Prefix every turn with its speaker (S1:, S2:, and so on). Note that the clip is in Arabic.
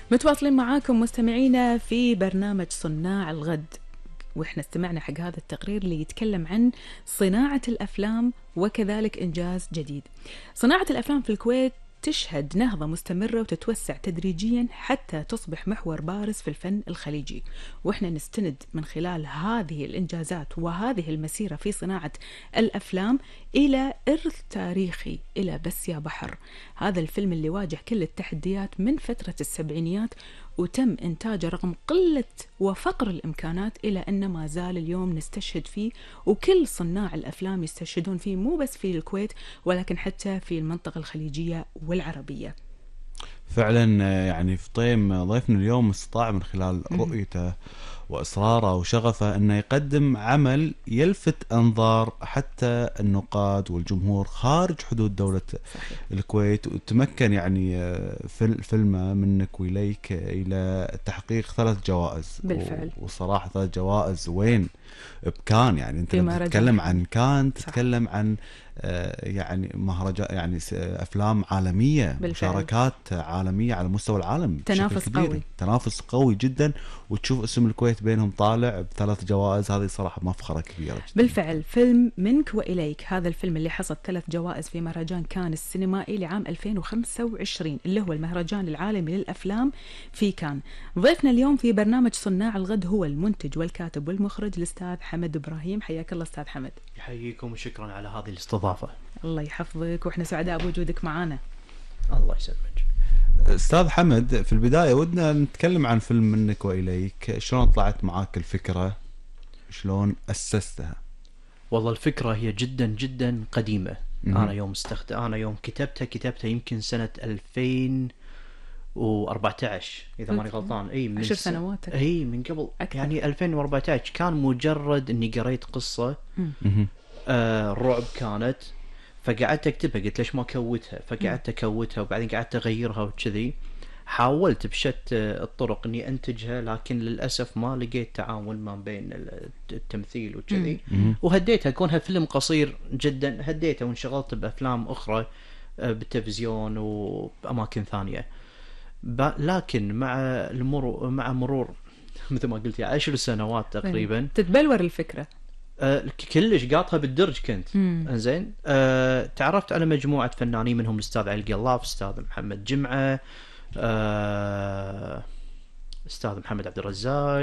S1: متواصلين معاكم مستمعينا في برنامج صناع الغد، واحنا استمعنا حق هذا التقرير اللي يتكلم عن صناعة الأفلام وكذلك إنجاز جديد. صناعة الأفلام في الكويت تشهد نهضة مستمرة وتتوسع تدريجيا حتى تصبح محور بارز في الفن الخليجي، واحنا نستند من خلال هذه الإنجازات وهذه المسيرة في صناعة الأفلام إلى إرث تاريخي، إلى بس يا بحر، هذا الفيلم اللي واجه كل التحديات من فترة السبعينيات وتم إنتاجه رغم قلة وفقر الإمكانات، إلى أن ما زال اليوم نستشهد فيه، وكل صناع الأفلام يستشهدون فيه، مو بس في الكويت ولكن حتى في المنطقة الخليجية والعربية.
S2: فعلا يعني فطيم ضيفنا اليوم استطاع من خلال رؤيته وإصراره وشغفه أنه يقدم عمل يلفت أنظار حتى النقاد والجمهور خارج حدود دولة الكويت، وتمكن يعني فيلمه منك وإليك إلى تحقيق 3 جوائز
S1: بالفعل.
S2: وصراحة 3 جوائز وين بكان، يعني أنت تتكلم عن كان تتكلم عن يعني مهرجان، يعني أفلام عالمية،
S1: بالفعل.
S2: مشاركات عالمية على مستوى العالم،
S1: تنافس قوي،
S2: تنافس قوي جدا، وتشوف اسم الكويت بينهم طالع ب3 جوائز، هذه صراحة مفخرة كبيرة جدا.
S1: بالفعل. فيلم منك وإليك، هذا الفيلم اللي حصد 3 جوائز في مهرجان كان السينمائي لعام 2025 اللي هو المهرجان العالمي للأفلام في كان. ضيفنا اليوم في برنامج صناع الغد هو المنتج والكاتب والمخرج الأستاذ حمد إبراهيم. حياك الله أستاذ حمد.
S3: يحييكم وشكرا على هذه الاستضافة.
S1: الله يحفظك، وإحنا سعداء بوجودك معنا.
S3: الله يسلمك.
S2: أستاذ حمد، في البداية ودنا نتكلم عن فيلم منك وإليك، شلون طلعت معاك الفكرة؟ شلون أسستها؟
S3: والله الفكرة هي جدا جدا قديمة. أنا يوم كتبتها يمكن سنة 2014 إذا ماني غلطان. من
S1: 10 سنوات.
S3: من قبل أكثر. يعني 2014 كان مجرد إني قريت قصة رعب كانت، فقعدت أكتبها، قلت ليش ما كوتها، فقعدت أكوتها وبعدين قعدت أغيرها وكذي. حاولت بشتى الطرق إني أنتجها، لكن للأسف ما لقيت تعامل ما بين التمثيل وكذي، وهديتها. كونها فيلم قصير جدا هديتها وانشغلت بأفلام أخرى بالتلفزيون وبأماكن ثانية. لكن مع مرور مثل ما قلت 10 سنوات تقريبا
S1: تتبلور الفكرة.
S3: كلش قاطها بالدرج كنت. انزين تعرفت على مجموعة فنانين، منهم الأستاذ علي القلاف، أستاذ محمد جمعة، أستاذ محمد عبد الرزاق،